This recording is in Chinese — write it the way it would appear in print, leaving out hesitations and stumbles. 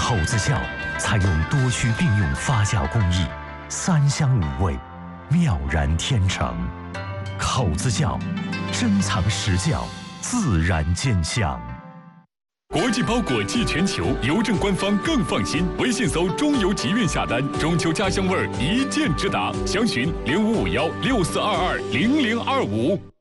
口子窖采用多区并用发酵工艺，3香5味，妙然天成。口子窖，珍藏实窖，自然见香。 国际包裹寄全球，邮政官方更放心。微信搜“中邮集运”下单，中秋家乡味儿一键直达。详询055164220025。